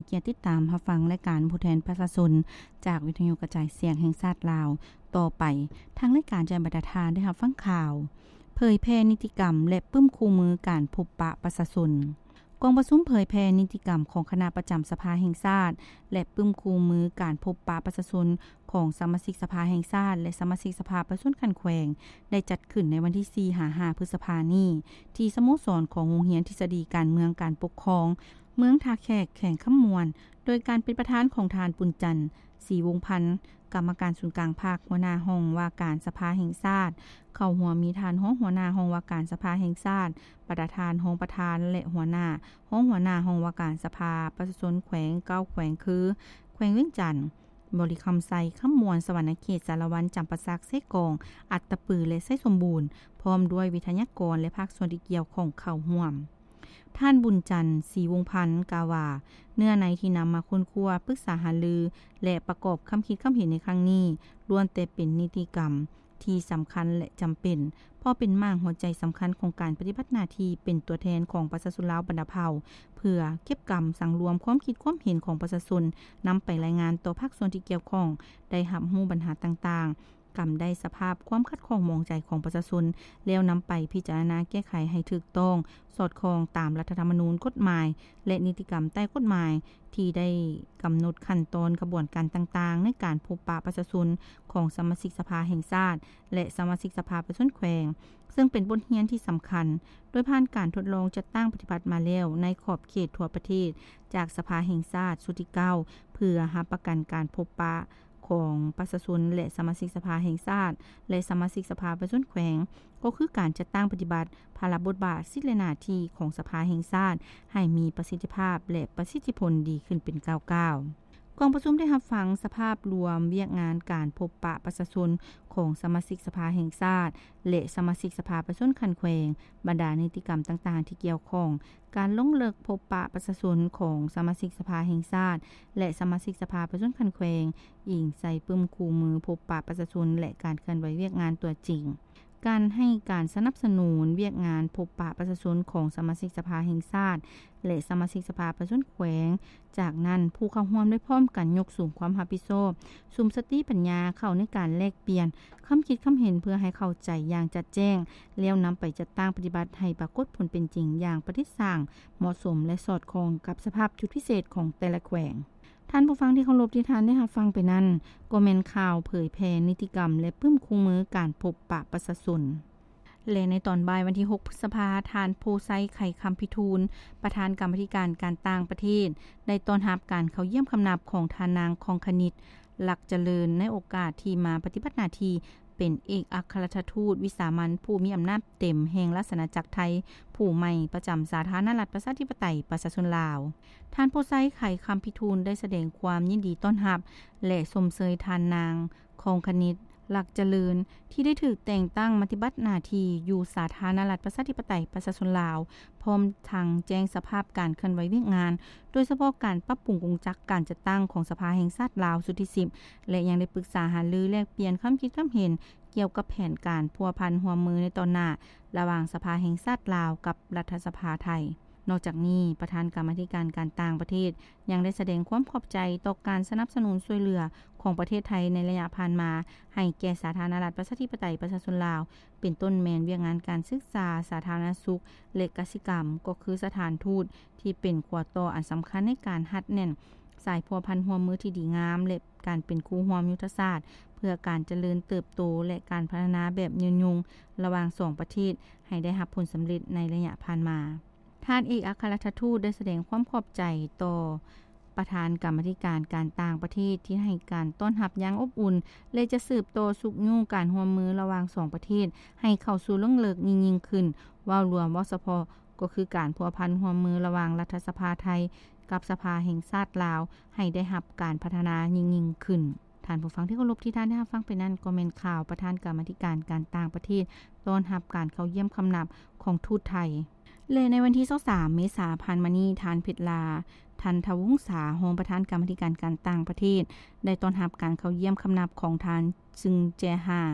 เกียรติติดตามรับฟังรายการผู้แทนประชาชนจากวิทยุกระจายเสียงแห่งชาติลาวต่อไปทางรายการจะบรรทานได้รับฟังข่าวเผยแพร่นิติกรรมและปึ้มคู่มือการพบปะประชาชนกองประชุมเผยแพร่นิติกรรมของคณะประจำสภาแห่งชาติและปึ้มคู่มือการพบปะประชาชนของสมาชิกสภาแห่งชาติและสมาชิกสภาประชาชนคันแขวงได้จัดขึ้นในวันที่4-5 พฤษภาคมนี้ที่สโมสรของโรงเรียนทฤษฎีการเมืองการปกครองเมืองท่าแขกแขวงคำมวนโดยการเป็นประธานของทานปุญจันทร์ศรีวงศ์พันธ์กรรมการศูนย์กลางภาคหัวหน้าห้องว่าการสภาแห่งชาติเข้าหัวมีทานหัวหน้าห้องว่าการสภาแห่งชาติประธานห้องประธานและหัวหน้าห้องว่าการสภาประชาชนแขวง9แขวงคือแขวงเวียงจันทน์บริคำไซคำมวลสวรรณเขตสารวันจำปาสักเสกองอัตตปือและไส้สมบูรณ์พร้อมด้วยวิทยากรและภาคส่วนที่เกี่ยวข้องเข้าร่วมท่านบุญจันทร์ศรีวงศ์พันธ์กล่าวว่าเนื้อในที่นำมาค้นคว้าปรึกษาหารือและประกอบคำคิดคำเห็นในครั้งนี้ล้วนแต่เป็นนิติกรรมที่สำคัญและจำเป็นเพราะเป็นม่างหัวใจสำคัญของการปฏิบัติหน้าที่เป็นตัวแทนของประชาชนลาวบรรดาเผ่าเพื่อเก็บกรรมสังรวมความคิดความเห็นของประชาชนนำไปรายงานต่อภาคส่วนที่เกี่ยวข้องได้รับรู้ปัญหาต่างๆกำได้สภาพความคัดข้องมองใจของประชาชนแล้วนำไปพิจารณาแก้ไขให้ถูกต้องสอดคล้องตามรัฐธรรมนูญกฎหมายและนิติกรรมใต้กฎหมายที่ได้กำหนดขั้นตอนกระบวนการต่างๆในการพบปะประชาชนของสมาชิกสภาแห่งชาติและสมาชิกสภาประชาชนแขวงซึ่งเป็นบทเรียนที่สำคัญโดยผ่านการทดลองจัดตั้งปฏิบัติมาแล้วในขอบเขตทั่วประเทศจากสภาแห่งชาติสุดที่9เพื่อรับประกันการพบปะของประชาชนและสมาชิกสภาแห่งชาติและสมาชิกสภาประชาชนแขวงก็คือการจัดตั้งปฏิบัติภาระบทบาทสิทธิและหน้าที่ของสภาแห่งชาติให้มีประสิทธิภาพและประสิทธิผลดีขึ้นเป็นก้าวกองประชุมได้รับฟังสภาพรวมเวียกงานการพบปะประชาชนของสมาชิกสภาแห่งชาติและสมาชิกสภาประชาชนคันแขวงบรรดานิติกรรมต่างๆที่เกี่ยวข้องการลงเลิกพบปะประชาชนของสมาชิกสภาแห่งชาติและสมาชิกสภาประชาชนคันแขวงอิงใส่ปึ้มคู่มือพบปะประชาชนและการเคลื่อนไหวเวียกงานตัวจริงการให้การสนับสนุนเวียกงานพบปะประชาชนของสมาชิกสภาแห่งชาติและสมาชิกสภาประชาชนแขวงจากนั้นผู้เข้าร่วมได้พร้อมกันยกสูงความรับผิดชอบสุมสติปัญญาเข้าในการแลกเปลี่ยนคำคิดคำเห็นเพื่อให้เข้าใจอย่างชัดแจ้งแล้วนำไปจัดตั้งปฏิบัติให้ปรากฏผลเป็นจริงอย่างประทิษฐานเหมาะสมและสอดคล้องกับสภาพชุดพิเศษของแต่ละแขวงท่านผู้ฟังที่เคารพที่ท่านได้รับฟังไปนั้นก็แม่นข่าวเผยแพร่นิติกรรมและปึ้มคู่มือการพบปะประชาชนและในตอนบ่ายวันที่6พฤษภาคมทานโพไซไข่คำพิทูลประธานกรรมาธิการการต่างประเทศได้ต้อนรับการเข้าเยี่ยมคำนับของทานางคองคณิตหลักเจริญในโอกาสที่มาปฏิบัติหน้าที่เป็นเอกอัครราชทูตวิสามัญผู้มีอำนาจเต็มแห่งราชอาณาจักรไทยผู้ใหม่ประจำสาธารณรัฐประชาธิปไตยประชาชนลาวท่านโพไซไข่คำพิทูลได้แสดงความยินดีต้อนรับและชมเชยทานนางคองคณิตหลักเจริญที่ได้ถูกแต่งตั้งปฏิบัติหน้าที่อยู่สาธารณรัฐประชาธิปไตยประชาชนลาวพร้อมทางแจ้งสภาพการเคลื่อนไหวเวียกงานโดยเฉพาะการปรับปรุงกงจักรการจัดตั้งของสภาแห่งชาติลาวสุดที่10และยังได้ปรึกษาหารือแลกเปลี่ยนความคิดความเห็นเกี่ยวกับแผนการพัวพันร่วมมือในตอนหน้าระหว่างสภาแห่งชาติลาวกับรัฐสภาไทยนอกจากนี้ประธานกรรมาธิการการต่างประเทศยังได้แสดงความขอบใจต่อการสนับสนุนช่วยเหลือของประเทศไทยในระยะผ่านมาให้แก่สาธารณรัฐประชาธิปไตยประชาชนลาวเป็นต้นแมนเวียกงานการศึกษาสาธารณสุขและกสิกรรมก็คือสถานทูตที่เป็นขวต่ออันสำคัญในการหัดแน่นสายพัวพันร่วมมือที่ดีงามและการเป็นคู่ร่วมยุทธศาสตร์เพื่อการเจริญเติบโตและการพัฒนาแบบยืนยงระหว่าง2ประเทศให้ได้รับผลสำเร็จในระยะผ่านมาท่านเอกอัครราชทูตได้แสดงความขอบใจต่อประธานกรรมาธิการการต่างประเทศที่ให้การต้อนรับอย่างอบอุ่นและจะสืบโตสุขยุ่งการร่วมมือระหว่าง2ประเทศให้เข้าสู่เรื่องเลิกยิ่งขึ้นว่ารวมว่าเฉพาะก็คือการพัวพันร่วมมือระหว่างรัฐสภาไทยกับสภาแห่งชาติลาวให้ได้รับการพัฒนายิ่งขึ้นท่านผู้ฟังที่เคารพที่ท่านได้รับฟังไปนั้นก็เป็นข่าวประธานกรรมาธิการการต่างประเทศต้อนรับการเข้าเยี่ยมคำนับของทูตไทยและในวันที่23เมษายนผ่านมานี้ทานเพชรลาทันทวงศารองประธานกรรมาธิการการต่างประเทศได้ต้อนรับการเข้าเยี่ยมคำนับของทานซึงแจฮา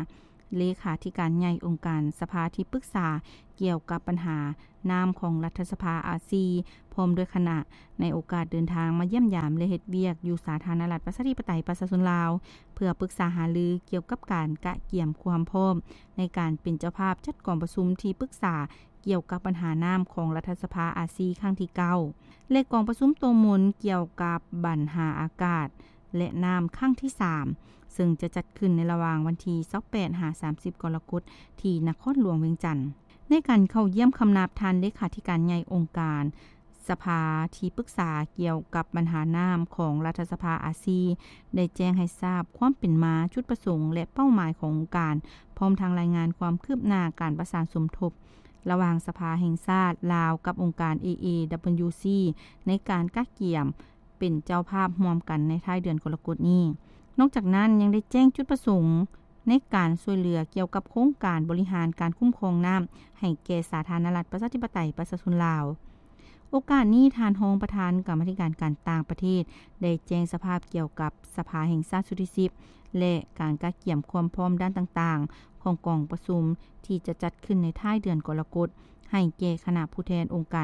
เลขาธิการใหญ่องค์การสภาที่ปรึกษาเกี่ยวกับปัญหาน้ำของรัฐสภาอาซีพร้อมด้วยคณะในโอกาสเดินทางมาเยี่ยมยามและเฮ็ดเวียกอยู่สาธารณรัฐประชาธิปไตยประชาชนลาวเพื่อปรึกษาหารือเกี่ยวกับการกะเกี่ยมความพร้อมในการเป็นเจ้าภาพจัดกองประชุมที่ปรึกษาเกี่ยวกับปัญหาน้ำของรัฐสภาอาซีครั้งที่9และกองประชุมโตมนเกี่ยวกับปัญหาอากาศและน้ำครั้งที่3ซึ่งจะจัดขึ้นในระหว่างวันที่28-30 กรกฎาคมที่นครหลวงเวียงจันทน์ในการเข้าเยี่ยมคำนับท่านเลขาธิการใหญ่องค์การสภาที่ปรึกษาเกี่ยวกับปัญหาน้ำของรัฐสภาอาซีได้แจ้งให้ทราบความเป็นมาจุดประสงค์และเป้าหมายขององค์การพร้อมทางรายงานความคืบหน้าการประสานสมทบระหว่างสภาแห่งชาติลาวกับองค์การ AAWC ในการกะเกี่ยมเป็นเจ้าภาพร่วมกันในท้ายเดือนกรกฎาคมนี้นอกจากนั้นยังได้แจ้งจุดประสงค์ในการช่วยเหลือเกี่ยวกับโครงการบริหารการคุ้มครองน้ำให้แก่สาธารณรัฐประชาธิปไตยประชาชนลาวโอกาสนี้ทานรองประธานกรรมาธิการการต่างประเทศได้แจ้งสภาพเกี่ยวกับสภาแห่งชาติสุริสิบและการกะเกี่ยมความพร้อมด้านต่างๆของกองประชุมที่จะจัดขึ้นในท้ายเดือนกรกฎาคมให้แก่คณะผู้แทนองค์การ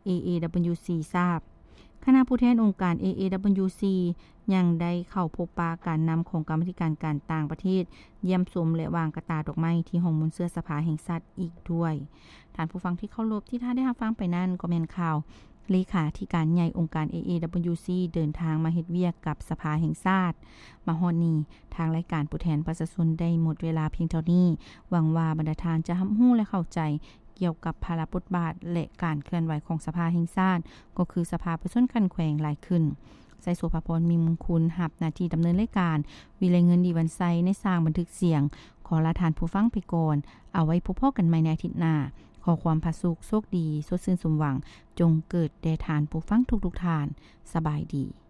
AAWC ทราบคณะผู้แทนองค์การ AAWC ยังได้เข้าพบปะการนำของกรรมาธิการการต่างประเทศเยี่ยมชมและวางกระตาดอกไม้ที่ห้องมนต์เสื้อสภาแห่งชาติอีกด้วยท่านผู้ฟังที่เคารพที่ท่านได้รับฟังไปนั้นก็แม่นข่าวเลขาธิการใหญ่องค์การ AAWC เดินทางมาเฮ็ดเวียกกับสภาแห่งชาติมาฮอดนี้ทางรายการผู้แทนประชาชนได้หมดเวลาเพียงเท่านี้หวังว่าบรรดาท่านจะรับรู้และเข้าใจเกี่ยวกับภาระบทบาทและการเคลื่อนไหวของสภาแห่งชาติก็คือสภาประชาชนคันแขวงหลายขึ้นไสโสภพรมีมงคลรับหน้าที่ดำเนินรายการวิไลเงินดีวันไซในสร้างบันทึกเสียงขอลาทานผู้ฟังไปก่อนเอาไว้พบกันใหม่ในอาทิตย์หน้าขอความผาสุกโชคดีสดชื่นสมหวังจงเกิดแด่ทานผู้ฟังทุกๆทานสบายดี